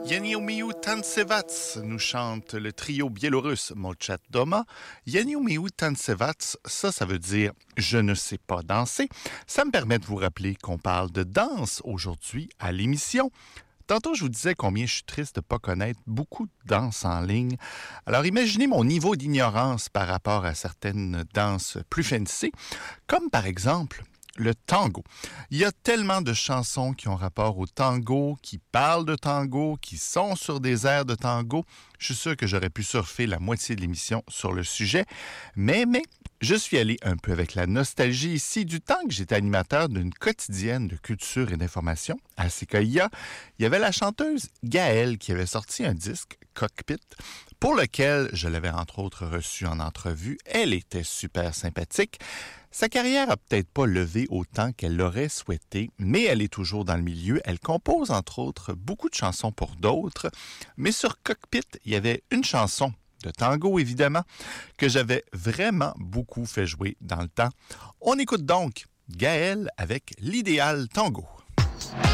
Yeniumiu Tansevats nous chante le trio biélorusse Molchat Doma. Yeniumiu Tansevats, ça veut dire « je ne sais pas danser ». Ça me permet de vous rappeler qu'on parle de danse aujourd'hui à l'émission. Tantôt, je vous disais combien je suis triste de ne pas connaître beaucoup de danses en ligne. Alors, imaginez mon niveau d'ignorance par rapport à certaines danses plus fancy, comme par exemple le tango. Il y a tellement de chansons qui ont rapport au tango, qui parlent de tango, qui sont sur des airs de tango. Je suis sûr que j'aurais pu surfer la moitié de l'émission sur le sujet, mais je suis allé un peu avec la nostalgie ici du temps que j'étais animateur d'une quotidienne de culture et d'information à CKIA. Il y avait la chanteuse Gaëlle qui avait sorti un disque, Cockpit, pour lequel je l'avais entre autres reçu en entrevue. Elle était super sympathique. Sa carrière a peut-être pas levé autant qu'elle l'aurait souhaité, mais elle est toujours dans le milieu. Elle compose entre autres beaucoup de chansons pour d'autres, mais sur Cockpit, il y avait une chanson de tango, évidemment, que j'avais vraiment beaucoup fait jouer dans le temps. On écoute donc Gaëlle avec l'idéal tango.